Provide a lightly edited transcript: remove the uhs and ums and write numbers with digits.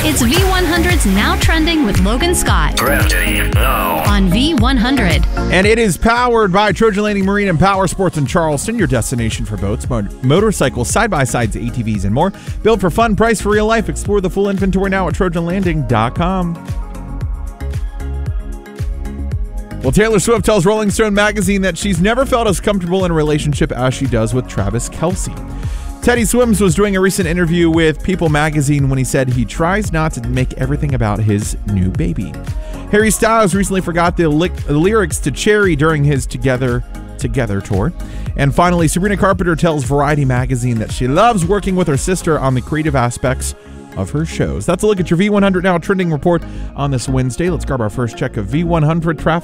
It's V100's Now Trending with Logan Scott. Trending now On V100. And it is powered by Trojan Landing Marine and Power Sports in Charleston, your destination for boats, motorcycles, side-by-sides, ATVs, and more. Built for fun, priced for real life. Explore the full inventory now at TrojanLanding.com. Well, Taylor Swift tells Rolling Stone magazine that she's never felt as comfortable in a relationship as she does with Travis Kelce. Teddy Swims was doing a recent interview with People magazine when he said he tries not to make everything about his new baby. Harry Styles recently forgot the lyrics to Cherry during his Together tour. And finally, Sabrina Carpenter tells Variety magazine that she loves working with her sister on the creative aspects of her shows. That's a look at your V100 Now Trending report on this Wednesday. Let's grab our first check of V100 traffic.